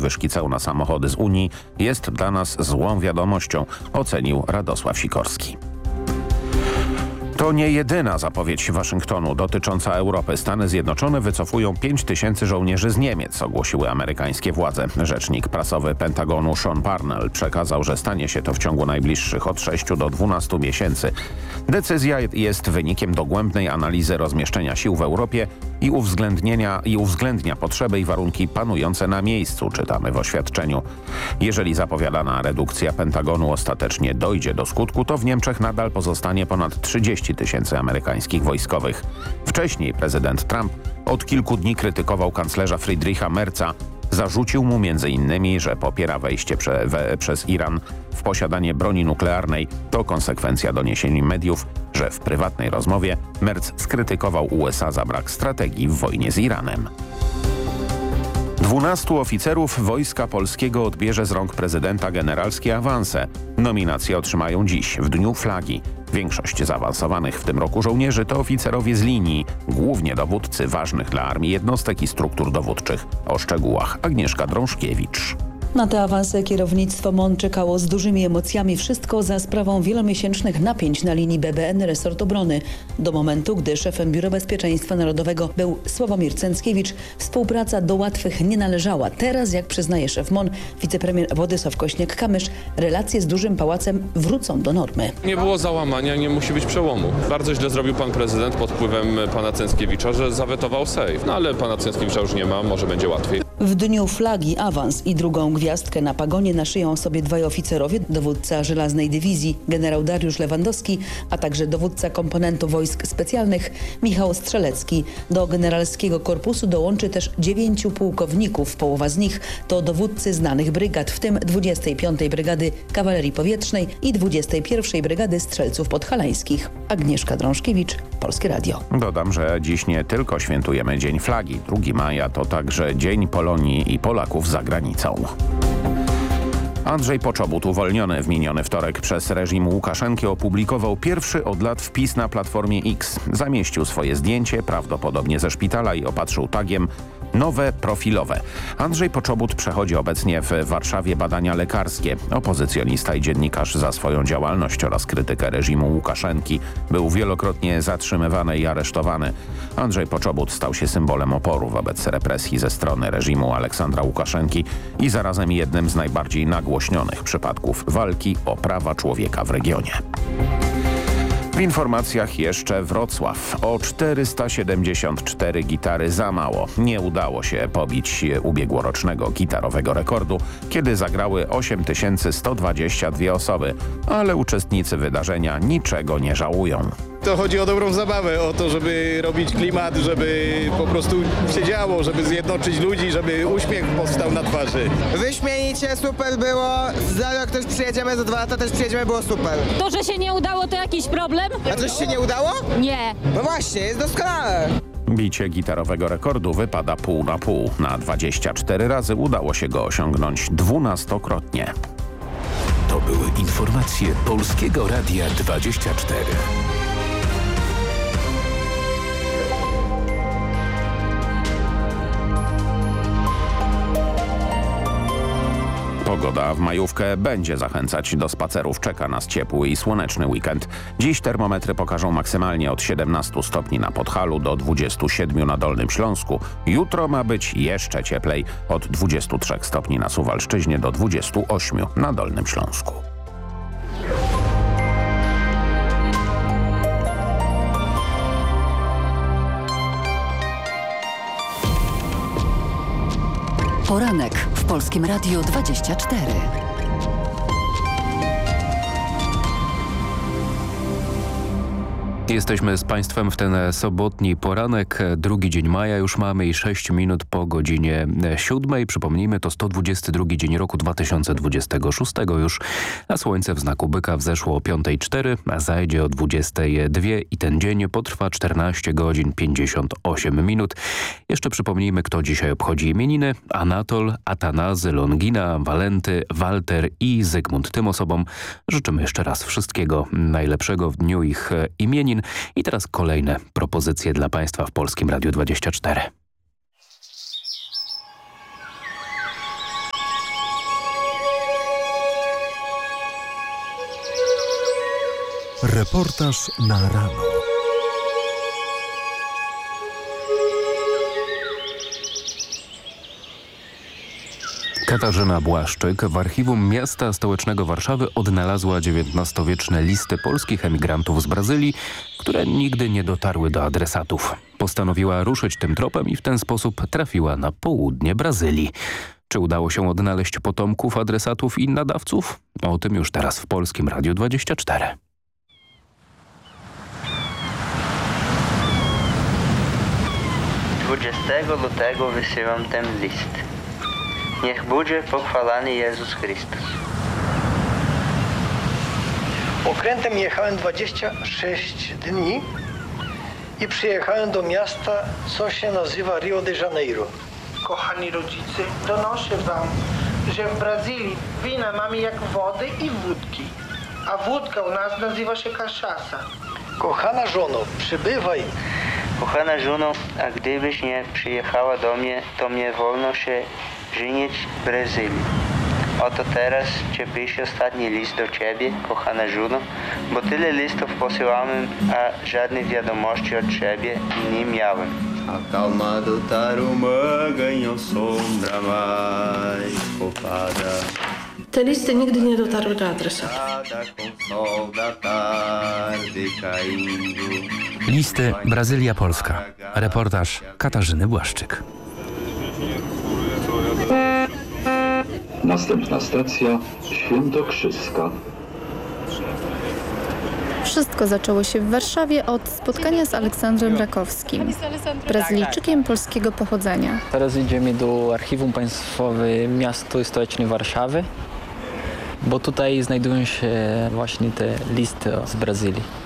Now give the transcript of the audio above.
podwyżki ceł na samochody z Unii jest dla nas złą wiadomością, ocenił Radosław Sikorski. To nie jedyna zapowiedź Waszyngtonu dotycząca Europy. Stany Zjednoczone wycofują 5 tysięcy żołnierzy z Niemiec, ogłosiły amerykańskie władze. Rzecznik prasowy Pentagonu Sean Parnell przekazał, że stanie się to w ciągu najbliższych od 6 do 12 miesięcy. Decyzja jest wynikiem dogłębnej analizy rozmieszczenia sił w Europie i uwzględnia potrzeby i warunki panujące na miejscu, czytamy w oświadczeniu. Jeżeli zapowiadana redukcja Pentagonu ostatecznie dojdzie do skutku, to w Niemczech nadal pozostanie ponad 30 tysięcy amerykańskich wojskowych. Wcześniej prezydent Trump od kilku dni krytykował kanclerza Friedricha Merza. Zarzucił mu m.in., że popiera wejście przez Iran w posiadanie broni nuklearnej. To konsekwencja doniesień mediów, że w prywatnej rozmowie Merz skrytykował USA za brak strategii w wojnie z Iranem. 12 oficerów Wojska Polskiego odbierze z rąk prezydenta generalskie awanse. Nominacje otrzymają dziś, w Dniu Flagi. Większość zaawansowanych w tym roku żołnierzy to oficerowie z linii, głównie dowódcy ważnych dla armii jednostek i struktur dowódczych. O szczegółach Agnieszka Drążkiewicz. Na te awanse kierownictwo MON czekało z dużymi emocjami. Wszystko za sprawą wielomiesięcznych napięć na linii BBN resort obrony. Do momentu, gdy szefem Biura Bezpieczeństwa Narodowego był Sławomir Cęckiewicz, współpraca do łatwych nie należała. Teraz, jak przyznaje szef MON, wicepremier Władysław Kośniak-Kamysz, relacje z dużym pałacem wrócą do normy. Nie było załamania, nie musi być przełomu. Bardzo źle zrobił pan prezydent pod wpływem pana Cęckiewicza, że zawetował sejf. No ale pana Cęckiewicza już nie ma, może będzie łatwiej. W Dniu Flagi awans i drugą gwiazdkę na pagonie naszyją sobie dwaj oficerowie, dowódca Żelaznej Dywizji generał Dariusz Lewandowski, a także dowódca komponentu wojsk specjalnych Michał Strzelecki. Do generalskiego korpusu dołączy też 9 pułkowników. Połowa z nich to dowódcy znanych brygad, w tym 25. Brygady Kawalerii Powietrznej i 21. Brygady Strzelców Podhalańskich. Agnieszka Drążkiewicz, Polskie Radio. Dodam, że dziś nie tylko świętujemy Dzień Flagi. 2 maja to także Dzień Polonii i Polaków za granicą. Andrzej Poczobut, uwolniony w miniony wtorek przez reżim Łukaszenki, opublikował pierwszy od lat wpis na Platformie X. Zamieścił swoje zdjęcie, prawdopodobnie ze szpitala, i opatrzył tagiem nowe profilowe. Andrzej Poczobut przechodzi obecnie w Warszawie badania lekarskie. Opozycjonista i dziennikarz za swoją działalność oraz krytykę reżimu Łukaszenki był wielokrotnie zatrzymywany i aresztowany. Andrzej Poczobut stał się symbolem oporu wobec represji ze strony reżimu Aleksandra Łukaszenki i zarazem jednym z najbardziej nagłośnionych przypadków walki o prawa człowieka w regionie. W informacjach jeszcze Wrocław. O 474 gitary za mało. Nie udało się pobić ubiegłorocznego gitarowego rekordu, kiedy zagrały 8122 osoby, ale uczestnicy wydarzenia niczego nie żałują. To chodzi o dobrą zabawę, o to, żeby robić klimat, żeby po prostu się działo, żeby zjednoczyć ludzi, żeby uśmiech powstał na twarzy. Wyśmienicie, super było, za rok też przyjedziemy, za 2 lata też przyjedziemy, było super. To, że się nie udało, to jakiś problem? A coś się nie udało? Nie. No właśnie, jest doskonale. Bicie gitarowego rekordu wypada pół na pół. Na 24 razy udało się go osiągnąć 12-krotnie. To były informacje Polskiego Radia 24. Pogoda w majówkę będzie zachęcać do spacerów. Czeka nas ciepły i słoneczny weekend. Dziś termometry pokażą maksymalnie od 17 stopni na Podhalu do 27 na Dolnym Śląsku. Jutro ma być jeszcze cieplej. Od 23 stopni na Suwalszczyźnie do 28 na Dolnym Śląsku. Poranek w Polskim Radiu 24. Jesteśmy z Państwem w ten sobotni poranek. 2 dzień maja już mamy i 6 minut po godzinie 7. Przypomnijmy, to 122 dzień roku 2026 już, a słońce w znaku byka wzeszło o 5:04, a zajdzie o 22 i ten dzień potrwa 14 godzin 58 minut. Jeszcze przypomnijmy, kto dzisiaj obchodzi imieniny. Anatol, Atanazy, Longina, Walenty, Walter i Zygmunt. Tym osobom życzymy jeszcze raz wszystkiego najlepszego w dniu ich imienin. I teraz kolejne propozycje dla Państwa w Polskim Radiu 24. Reportaż na rano. Katarzyna Błaszczyk w archiwum miasta stołecznego Warszawy odnalazła XIX-wieczne listy polskich emigrantów z Brazylii, które nigdy nie dotarły do adresatów. Postanowiła ruszyć tym tropem i w ten sposób trafiła na południe Brazylii. Czy udało się odnaleźć potomków adresatów i nadawców? O tym już teraz w Polskim Radiu 24. Lutego wysyłam ten list. Niech będzie pochwalany Jezus Chrystus. Okrętem jechałem 26 dni i przyjechałem do miasta, co się nazywa Rio de Janeiro. Kochani rodzice, donoszę wam, że w Brazylii wina mamy jak wody i wódki, a wódka u nas nazywa się cachaça. Kochana żono, przybywaj. Kochana żono, a gdybyś nie przyjechała do mnie, to mnie wolno się żenić w Brazylii. Oto teraz piszę ostatni list do ciebie, kochana żono, bo tyle listów posyłałem, a żadnej wiadomości od ciebie nie miałem. A calma do Tarumã ganhou sombra mais copada. Te listy nigdy nie dotarły do adresatu. Listy Brazylia-Polska. Reportaż Katarzyny Błaszczyk. Następna stacja Świętokrzyska. Wszystko zaczęło się w Warszawie od spotkania z Aleksandrem Rakowskim, Brazylijczykiem polskiego pochodzenia. Teraz idziemy do Archiwum Państwowe Miasta Stołecznego Warszawy, bo tutaj znajdują się właśnie te listy z Brazylii.